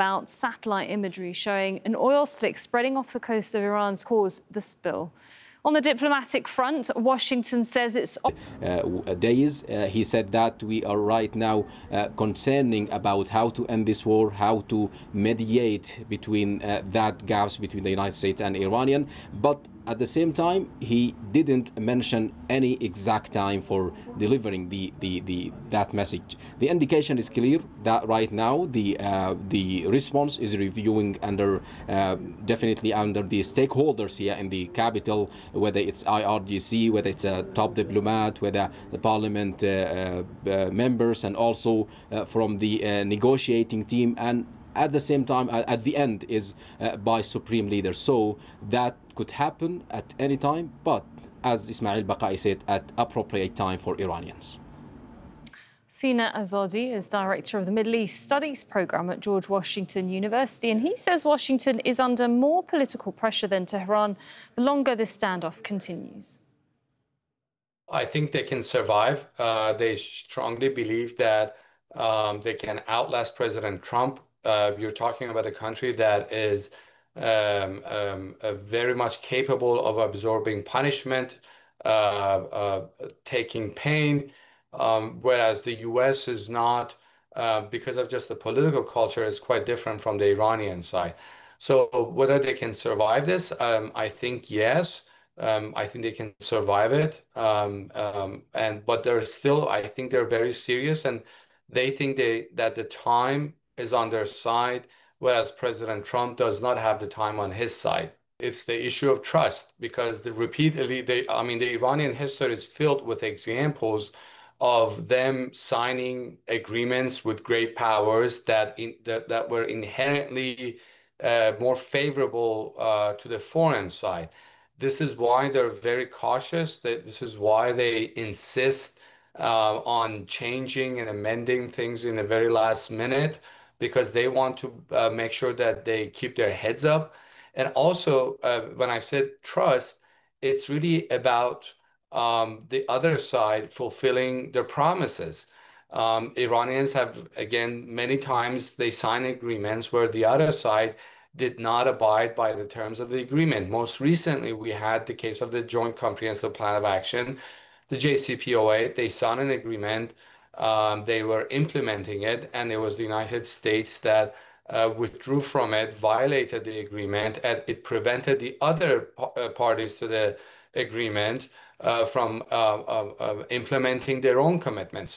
about satellite imagery showing an oil slick spreading off the coast of Iran's caused the spill. On the diplomatic front, Washington says it's days. He said that we are right now concerning about how to end this war, how to mediate between that gaps between the United States and Iranian. But at the same time, he didn't mention any exact time for delivering that message. The indication is clear that right now the response is reviewing under definitely under the stakeholders here in the capital, whether it's IRGC, whether it's a top diplomat, whether the parliament members, and also from the negotiating team, and at the same time, at the end, is by supreme leaders. So that could happen at any time, but as Ismail Baqai said, at appropriate time for Iranians. Sina Azadi is director of the Middle East Studies program at George Washington University, and he says Washington is under more political pressure than Tehran the longer this standoff continues. I think they can survive. They strongly believe that they can outlast President Trump. You're talking about a country that is very much capable of absorbing punishment, taking pain, whereas the U.S. is not, because of just the political culture, is quite different from the Iranian side. So whether they can survive this, I think yes. I think they can survive it, but they're still, I think they're very serious, and they think that the time is on their side, whereas President Trump does not have the time on his side. It's the issue of trust, because the Iranian history is filled with examples of them signing agreements with great powers that were inherently more favorable to the foreign side. This is why they're very cautious. This is why they insist on changing and amending things in the very last minute, because they want to make sure that they keep their heads up. And also, when I said trust, it's really about the other side fulfilling their promises. Iranians have, again, many times they sign agreements where the other side did not abide by the terms of the agreement. Most recently, we had the case of the Joint Comprehensive Plan of Action, the JCPOA. They signed an agreement, they were implementing it, and it was the United States that withdrew from it, violated the agreement, and it prevented the other parties to the agreement from implementing their own commitments.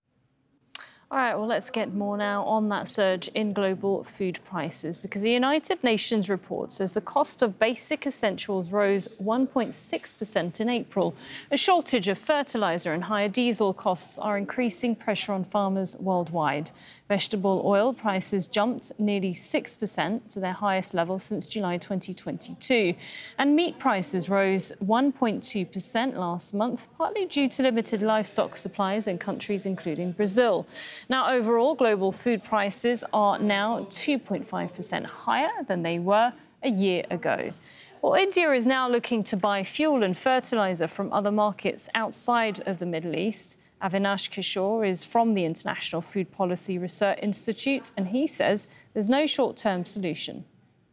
All right, well, let's get more now on that surge in global food prices, because the United Nations report says the cost of basic essentials rose 1.6% in April. A shortage of fertilizer and higher diesel costs are increasing pressure on farmers worldwide. Vegetable oil prices jumped nearly 6% to their highest level since July 2022. And meat prices rose 1.2% last month, partly due to limited livestock supplies in countries including Brazil. Now, overall, global food prices are now 2.5% higher than they were a year ago. Well, India is now looking to buy fuel and fertilizer from other markets outside of the Middle East. Avinash Kishore is from the International Food Policy Research Institute, and he says there's no short-term solution.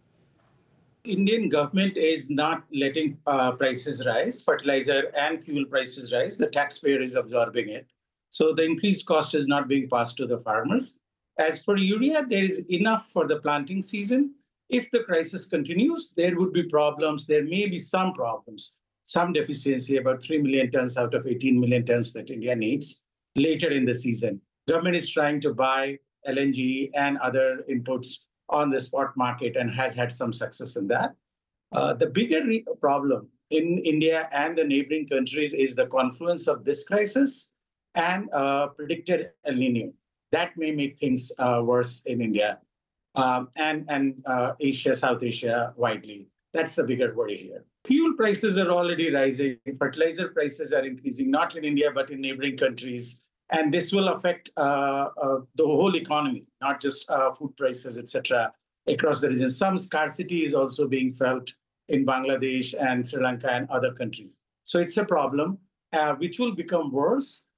Indian government is not letting prices rise, fertilizer and fuel prices rise. The taxpayer is absorbing it. So the increased cost is not being passed to the farmers. As for urea, there is enough for the planting season. If the crisis continues, there would be problems. There may be some problems, some deficiency, about 3 million tons out of 18 million tons that India needs later in the season. Government is trying to buy LNG and other inputs on the spot market and has had some success in that. The bigger problem in India and the neighboring countries is the confluence of this crisis and predicted El Nino. That may make things worse in India and Asia, South Asia widely. That's the bigger worry here. Fuel prices are already rising. Fertilizer prices are increasing, not in India, but in neighboring countries. And this will affect the whole economy, not just food prices, etc., across the region. Some scarcity is also being felt in Bangladesh and Sri Lanka and other countries. So it's a problem which will become worse